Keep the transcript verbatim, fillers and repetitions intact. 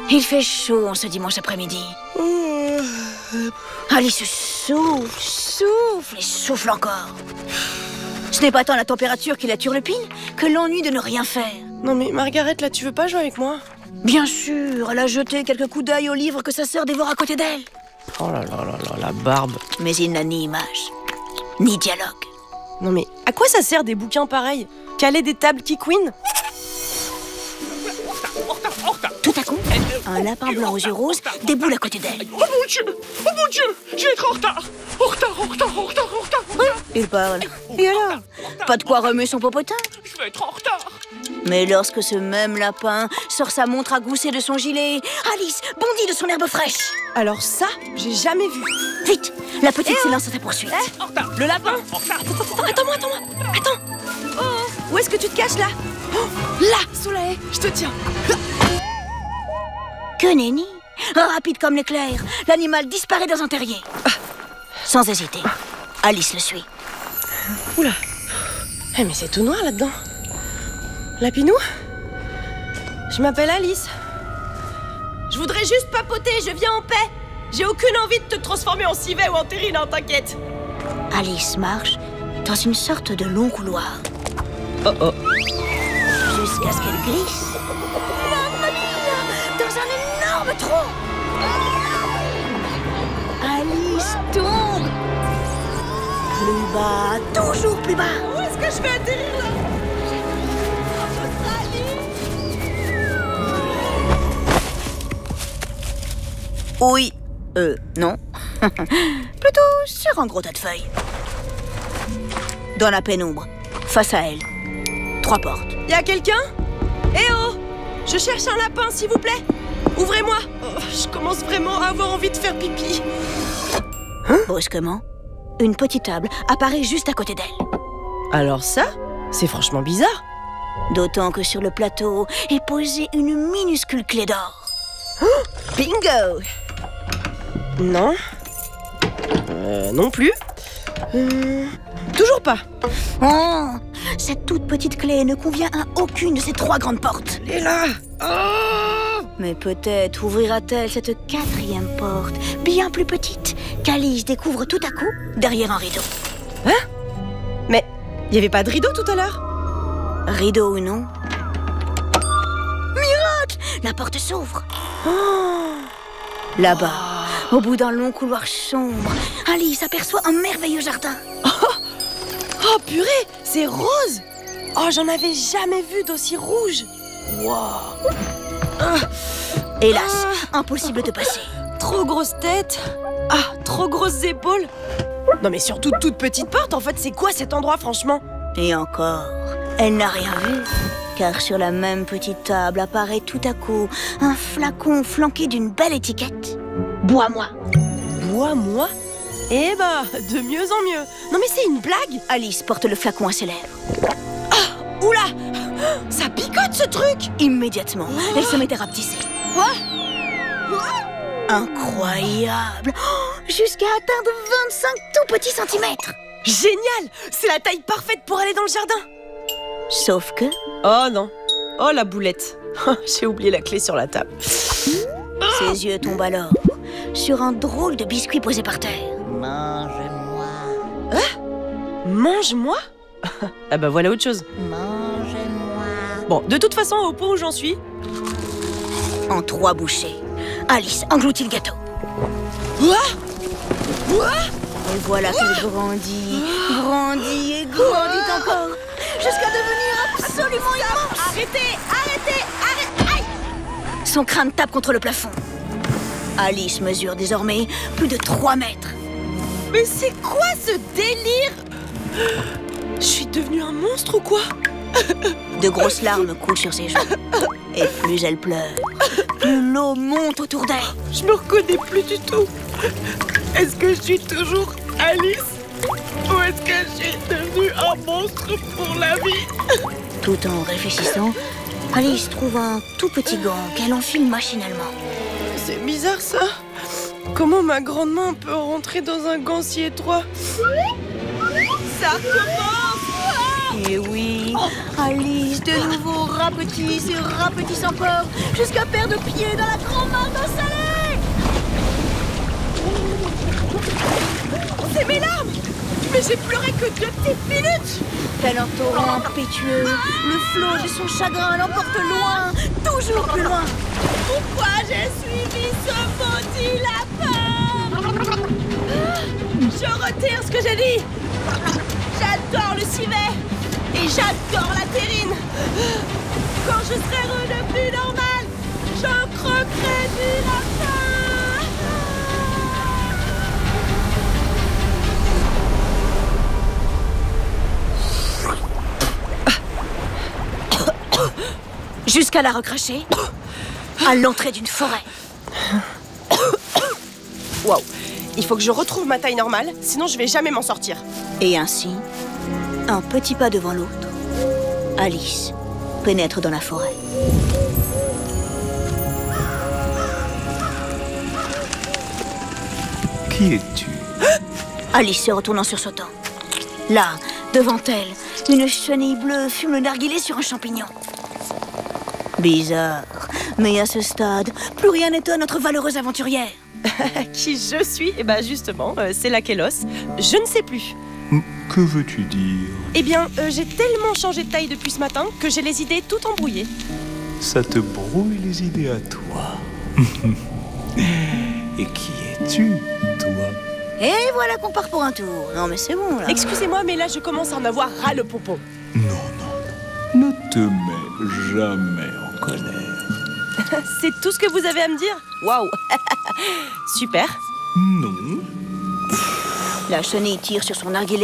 Il fait chaud en ce dimanche après-midi. Alice souffle, souffle et souffle encore. Ce n'est pas tant la température qui la turlupine que l'ennui de ne rien faire. Non mais Margaret, là tu veux pas jouer avec moi? Bien sûr, elle a jeté quelques coups d'œil au livre que sa sœur dévore à côté d'elle. Oh là là là là, la barbe. Mais il n'a ni image, ni dialogue. Non mais à quoi ça sert des bouquins pareils? Caler des tables qui queen? Tout à coup, un lapin blanc aux yeux roses déboule à côté d'elle. Oh mon Dieu! Oh mon Dieu! Je vais être en retard! En retard, en retard, en retard, en retard! Oui, il parle. Et alors? Pas de quoi remuer son popotin. Je vais être en retard! Mais lorsque ce même lapin sort sa montre à gousset de son gilet, Alice bondit de son herbe fraîche. Alors ça, j'ai jamais vu. Vite, la petite s'élance à sa poursuite. Eh, En retard! le lapin! En retard! Attends, attends-moi, attends-moi! Attends! Oh, où est-ce que tu te caches là? Oh, là, sous la haie, je te tiens. Que nenni! Rapide comme l'éclair, l'animal disparaît dans un terrier. Sans hésiter, Alice le suit. Oula. Eh mais c'est tout noir là-dedans. Lapinou? Je m'appelle Alice. Je voudrais juste papoter, je viens en paix. J'ai aucune envie de te transformer en civet ou en terrine, hein, t'inquiète. Alice marche dans une sorte de long couloir. Oh oh. Jusqu'à ce qu'elle glisse. Mamma mia! Dans un énorme trou. Alice tombe. Plus bas, toujours plus bas. Où est-ce que je vais atterrir là? Oui. Euh, non. Plutôt sur un gros tas de feuilles. Dans la pénombre, face à elle, trois portes. Y a quelqu'un? Eh oh! Je cherche un lapin, s'il vous plaît. Ouvrez-moi. Oh, je commence vraiment à avoir envie de faire pipi. Brusquement, une petite table apparaît juste à côté d'elle. Alors ça, c'est franchement bizarre. D'autant que sur le plateau est posée une minuscule clé d'or. Bingo! Non. Euh, non plus. Euh, toujours pas. Oh, cette toute petite clé ne convient à aucune de ces trois grandes portes. Elle est là. Oh! Mais peut-être ouvrira-t-elle cette quatrième porte, bien plus petite, qu'Alice découvre tout à coup derrière un rideau. Hein? Mais il y avait pas de rideau tout à l'heure? Rideau ou non? Miracle! La porte s'ouvre. Oh! Là-bas, au bout d'un long couloir sombre, Alice aperçoit un merveilleux jardin. Oh purée, c'est rose! Oh, j'en avais jamais vu d'aussi rouge. Wow. Ah, Hélas, impossible de passer. trop grosse tête. Ah, trop grosses épaules. Non mais surtout toute petite porte, en fait, c'est quoi cet endroit franchement? Et encore, elle n'a rien vu, car sur la même petite table apparaît tout à coup un flacon flanqué d'une belle étiquette. Bois-moi. Bois-moi? Eh bah, de mieux en mieux. Non mais c'est une blague? Alice porte le flacon à ses lèvres. Oula! Ça picote ce truc! Immédiatement, elle se met à rapetisser. Quoi? Incroyable! Oh, jusqu'à atteindre vingt-cinq tout petits centimètres. Génial! C'est la taille parfaite pour aller dans le jardin. Sauf que Oh non. Oh la boulette. J'ai oublié la clé sur la table. ses yeux tombent alors sur un drôle de biscuit posé par terre. Mange-moi, Mange-moi? Ah bah voilà autre chose. mange-moi. Bon, de toute façon, au point où j'en suis... En trois bouchées, Alice engloutit le gâteau. Quoi? Quoi? Et voilà qu'elle grandit, grandit et grandit encore, jusqu'à devenir absolument immense. Arrêtez! Arrêtez! Arrêtez! Aïe! Son crâne tape contre le plafond. Alice mesure désormais plus de trois mètres. Mais c'est quoi ce délire? Je suis devenue un monstre ou quoi? De grosses larmes coulent sur ses joues. Et plus elle pleure, plus l'eau monte autour d'elle. Je me reconnais plus du tout. Est-ce que je suis toujours Alice? Ou est-ce que je suis devenue un monstre pour la vie? Tout en réfléchissant, Alice trouve un tout petit gant qu'elle enfile machinalement. C'est bizarre ça. Comment ma grande main peut rentrer dans un gant si étroit? Ça recommence! Et oui, Alice, de nouveau rapetisse et rapetisse encore, jusqu'à perdre pied dans la grand-mare d'eau salée. C'est mes larmes! Mais j'ai pleuré que deux petites minutes! Tel un torrent impétueux, le flot de son chagrin l'emporte loin, toujours plus loin. Pourquoi j'ai suivi ce maudit lapin? Je retire ce que j'ai dit! J'adore le civet! Et j'adore la terrine! Quand je serai redevenu normal, j'en croquerai du lapin! Jusqu'à la recracher, à l'entrée d'une forêt. Waouh! Il faut que je retrouve ma taille normale, sinon je vais jamais m'en sortir. Et ainsi, un petit pas devant l'autre, Alice pénètre dans la forêt. Qui es-tu? Alice se retourne en sursautant. Là, devant elle, une chenille bleue fume le narguilé sur un champignon. Bizarre, mais à ce stade, plus rien n'étonne notre valeureuse aventurière. Qui je suis? Eh ben justement, euh, c'est la Kélos. Je ne sais plus. Que veux-tu dire? Eh bien, euh, j'ai tellement changé de taille depuis ce matin que j'ai les idées tout embrouillées. Ça te brouille les idées à toi. Et qui es-tu, toi? Et voilà qu'on part pour un tour. Non mais c'est bon là. Excusez-moi, mais là je commence à en avoir ras le pompon. Non, non, ne te mets jamais en colère. C'est tout ce que vous avez à me dire? Waouh! Super! Non. La chenille tire sur son narguilé